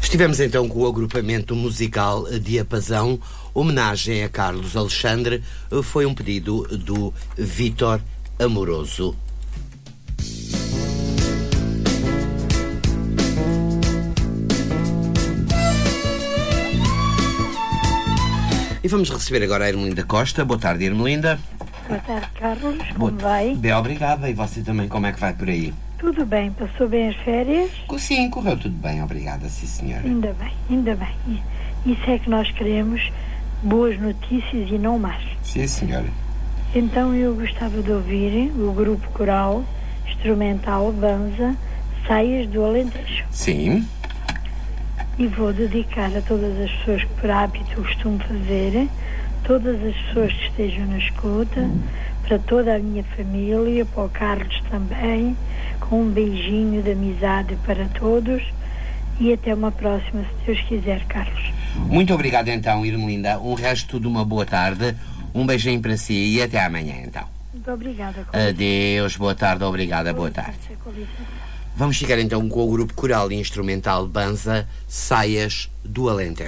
Estivemos então com o agrupamento musical Diapasão. Homenagem a Carlos Alexandre foi um pedido do Vítor Amoroso. E vamos receber agora a Irmelinda Costa. Boa tarde, Irmelinda. Boa tarde, Carlos. Como vai? Bem, obrigada. E você também, como é que vai por aí? Tudo bem. Passou bem as férias? Sim, correu tudo bem, obrigada, sim, senhora. Ainda bem, ainda bem. Isso é que nós queremos, boas notícias e não más. Sim, senhora. Então eu gostava de ouvir o grupo coral instrumental Banza, Saias do Alentejo. Sim. E vou dedicar a todas as pessoas que por hábito costumo fazer, todas as pessoas que estejam na escuta, para toda a minha família, para o Carlos também, com um beijinho de amizade para todos e até uma próxima, se Deus quiser, Carlos. Muito obrigado então, Irmelinda. Um resto de uma boa tarde, um beijinho para si e até amanhã então. Muito obrigada. Adeus, boa tarde, obrigada, boa tarde. Vamos ficar então com o grupo coral e instrumental Banza, Saias do Alentejo.